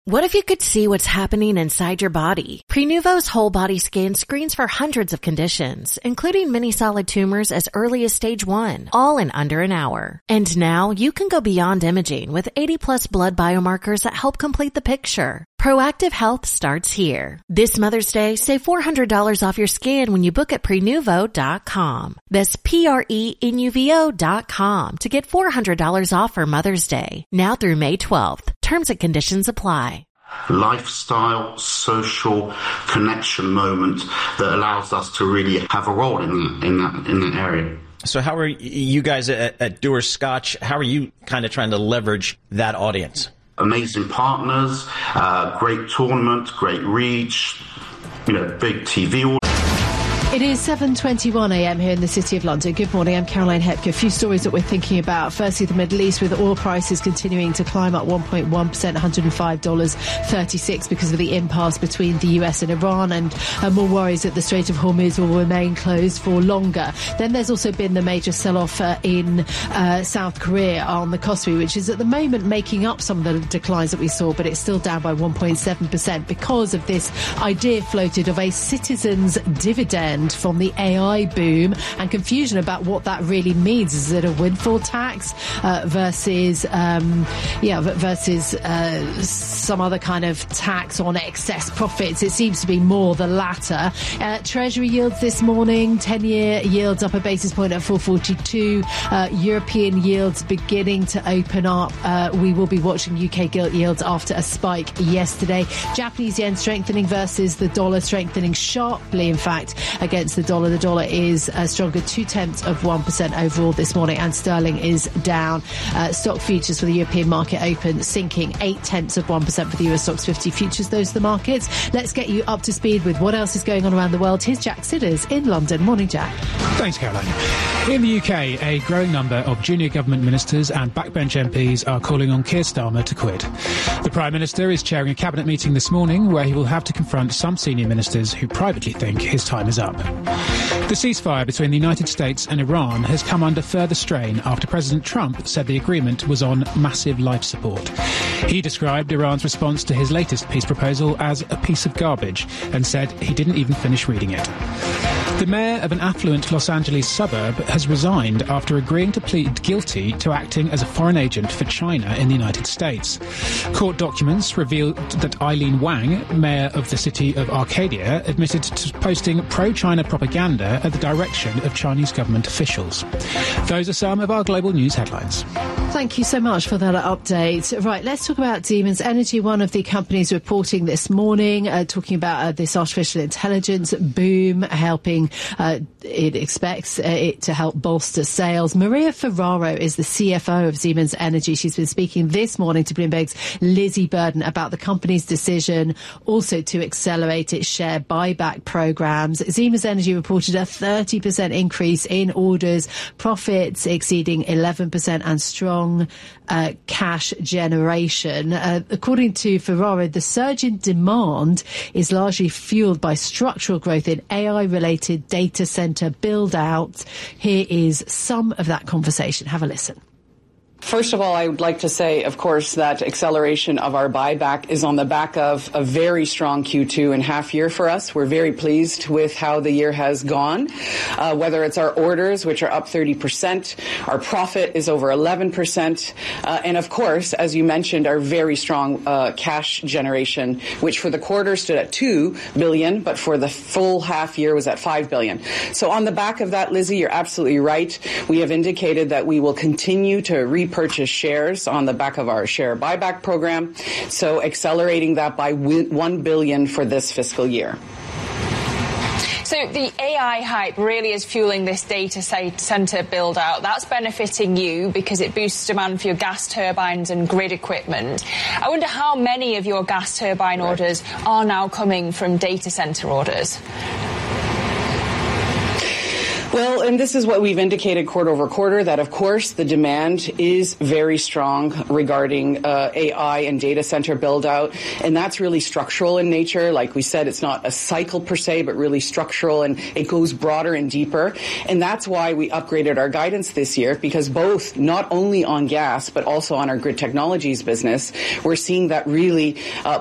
What if you could see what's happening inside your body? Prenuvo's whole body scan screens for hundreds of conditions, including many solid tumors as early as stage 1, all in under an hour. And now you can go beyond imaging with 80+ blood biomarkers that help complete the picture. Proactive health starts here. This Mother's Day, save $400 off your scan when you book at Prenuvo.com. That's Prenuvo.com to get $400 off for Mother's Day. Now through May 12th. Terms and conditions apply. Lifestyle, social connection moment that allows us to really have a role in that area. So how are you guys at Dewar's Scotch, how are you kind of trying to leverage that audience? Amazing partners, great tournament, great reach, big TV audience. It is 7:21 a.m. here in the City of London. Good morning, I'm Caroline Hepke. A few stories that we're thinking about. Firstly, the Middle East, with oil prices continuing to climb up 1.1%, $105.36 because of the impasse between the US and Iran, and more worries that the Strait of Hormuz will remain closed for longer. Then there's also been the major sell-off in South Korea on the Kospi, which is at the moment making up some of the declines that we saw, but it's still down by 1.7% because of this idea floated of a citizens' dividend from the AI boom, and confusion about what that really means. Is it a windfall tax versus some other kind of tax on excess profits? It seems to be more the latter. Treasury yields this morning, 10-year yields up a basis point at 442. European yields beginning to open up. We will be watching UK gilt yields after a spike yesterday. Japanese yen strengthening versus the dollar, strengthening sharply, in fact, against the dollar. The dollar is stronger 0.2% overall this morning, and sterling is down. Stock futures for the European market open sinking 0.8% for the US Stocks 50 futures. Those are the markets. Let's get you up to speed with what else is going on around the world. Here's Jack Sidders in London. Morning, Jack. Thanks, Caroline. In the UK, a growing number of junior government ministers and backbench MPs are calling on Keir Starmer to quit. The Prime Minister is chairing a cabinet meeting this morning where he will have to confront some senior ministers who privately think his time is up. The ceasefire between the United States and Iran has come under further strain after President Trump said the agreement was on massive life support. He described Iran's response to his latest peace proposal as a piece of garbage and said he didn't even finish reading it. The mayor of an affluent Los Angeles suburb has resigned after agreeing to plead guilty to acting as a foreign agent for China in the United States. Court documents reveal that Eileen Wang, mayor of the city of Arcadia, admitted to posting pro-China propaganda at the direction of Chinese government officials. Those are some of our global news headlines. Thank you so much for that update. Right, let's talk about Siemens Energy, one of the companies reporting this morning, talking about this artificial intelligence boom, helping, it expects it to help bolster sales. Maria Ferraro is the CFO of Siemens Energy. She's been speaking this morning to Bloomberg's Lizzie Burden about the company's decision also to accelerate its share buyback programs. Siemens Energy reported a 30% increase in orders, profits exceeding 11%, and strong cash generation. According to Ferraro, the surge in demand is largely fueled by structural growth in AI-related data center build-out. Here is some of that conversation. Have a listen. First of all, I would like to say, of course, that acceleration of our buyback is on the back of a very strong Q2 and half year for us. We're very pleased with how the year has gone, whether it's our orders, which are up 30%, our profit is over 11%, and of course, as you mentioned, our very strong cash generation, which for the quarter stood at $2 billion, but for the full half year was at $5 billion. So on the back of that, Lizzie, you're absolutely right. We have indicated that we will continue to repurchase shares on the back of our share buyback program, so accelerating that by $1 billion for this fiscal year. So the AI hype really is fueling this data center build out. That's benefiting you because it boosts demand for your gas turbines and grid equipment. I wonder how many of your gas turbine orders are now coming from data center orders? Well, and this is what we've indicated quarter over quarter, that of course the demand is very strong regarding AI and data center build out, and that's really structural in nature. Like we said, it's not a cycle per se, but really structural, and it goes broader and deeper. And that's why we upgraded our guidance this year, because both not only on gas, but also on our grid technologies business, we're seeing that really